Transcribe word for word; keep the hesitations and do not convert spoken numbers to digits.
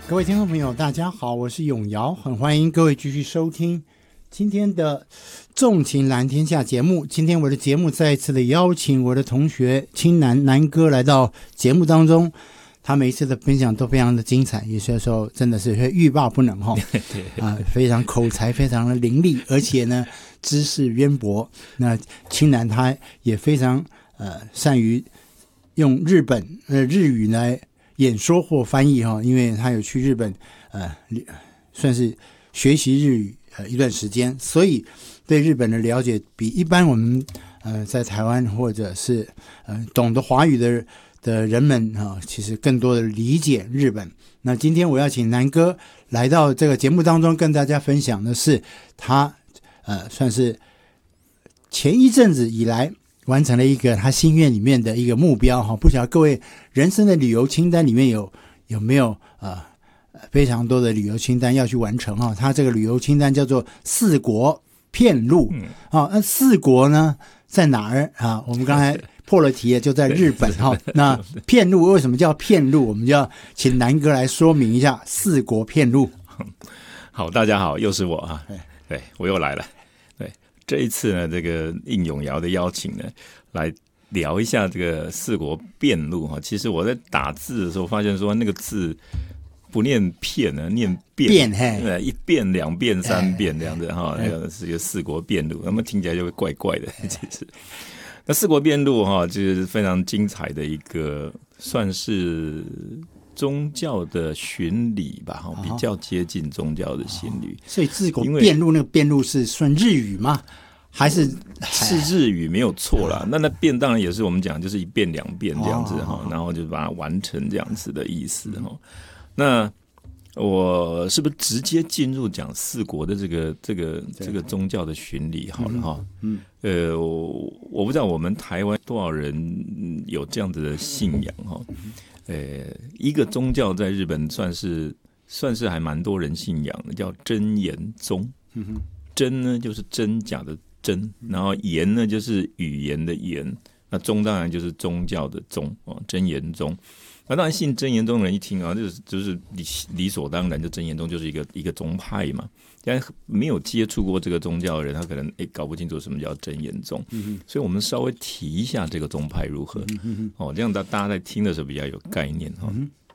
各位听众朋友大家好，我是永尧，很欢迎各位继续收听今天的纵情蓝天下节目。今天我的节目再一次的邀请我的同学青南南哥来到节目当中，他每一次的分享都非常的精彩，有些时候真的是欲罢不能、哦啊、非常口才非常的伶俐，而且呢知识渊博。那青南他也非常呃善于用日本呃日语来演说或翻译哈，因为他有去日本呃算是学习日语呃一段时间，所以对日本的了解比一般我们呃在台湾或者是呃懂得华语的的人们啊、呃，其实更多的理解日本。那今天我要请南哥来到这个节目当中，跟大家分享的是他呃算是前一阵子以来完成了一个他心愿里面的一个目标哈，不晓得各位人生的旅游清单里面有有没有呃非常多的旅游清单要去完成哈。他这个旅游清单叫做四国遍路啊，那四国呢在哪儿啊？我们刚才破了题就在日本哈。那遍路为什么叫遍路？我们就要请南哥来说明一下四国遍路。 好，大家好，又是我啊，对，我又来了。这一次呢，这个应永尧的邀请呢，来聊一下这个四国遍路哈。其实我在打字的时候发现说，那个字不念片呢，念遍，遍一遍、两遍、三遍这样子哈。那个是一个四国遍路，那么听起来就会怪怪的。其实，那四国遍路哈，就是非常精彩的一个，算是宗教的巡礼吧，比较接近宗教的巡礼。 所以四国遍路那个遍路是算日语吗？还是是日语没有错啦。那那遍当然也是我们讲就是一遍两遍这样子哈，然后就把它完成这样子的意思哈。那我是不是直接进入讲四国的这个这个这个宗教的巡礼好了哈？嗯，呃，我我不知道我们台湾多少人有这样子的信仰哈。呃，一个宗教在日本算是算是还蛮多人信仰的，叫真言宗。嗯、真呢就是真假的真，然后言呢就是语言的言，那宗当然就是宗教的宗哦，真言宗。那当然信真言宗的人一听啊，就是就是理理所当然，就真言宗就是一个一个宗派嘛。但没有接触过这个宗教的人，他可能诶搞不清楚什么叫真言宗，嗯、所以我们稍微提一下这个宗派如何、嗯、哦，这样大大家在听的时候比较有概念哈、哦。嗯